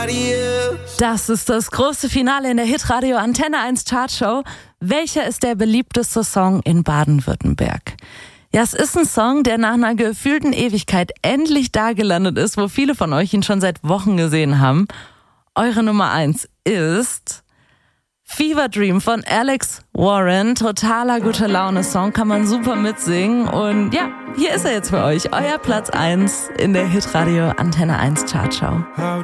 Das ist das große Finale in der Hitradio Antenne 1 Chartshow. Welcher ist der beliebteste Song in Baden-Württemberg? Ja, es ist ein Song, der nach einer gefühlten Ewigkeit endlich da gelandet ist, wo viele von euch ihn schon seit Wochen gesehen haben. Eure Nummer 1 ist Fever Dream von Alex Warren. Totaler gute Laune-Song, kann man super mitsingen. Und ja, hier ist er jetzt für euch, euer Platz 1 in der Hitradio Antenne 1 Chartshow.